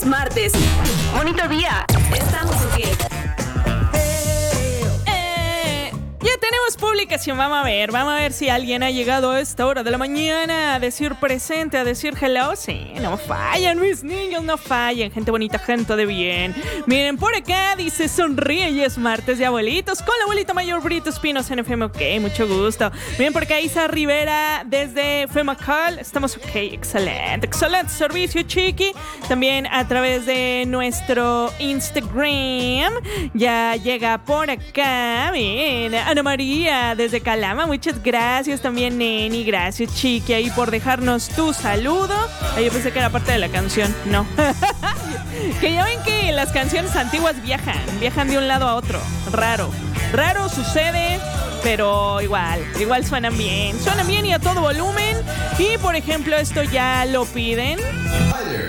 es martes. Bonito día. Estamos aquí. Ya tenemos publicación, vamos a ver si alguien ha llegado a esta hora de la mañana a decir presente, a decir hello. Sí, no fallan mis niños, no fallan, gente bonita, gente de bien. Miren, por acá dice sonríe y es martes de abuelitos con la abuelita mayor Brito Espinos en FM, ok, mucho gusto. Miren, por acá Isa Rivera desde Femacal, estamos ok, excelente servicio, chiqui. También a través de nuestro Instagram ya llega por acá, miren, Ana María desde Calama, muchas gracias también, Neni, gracias, chiqui, ahí por dejarnos tu saludo. Yo pensé que era parte de la canción, no. Que ya ven que las canciones antiguas viajan de un lado a otro, raro sucede, pero igual suenan bien y a todo volumen. Y por ejemplo esto ya lo piden.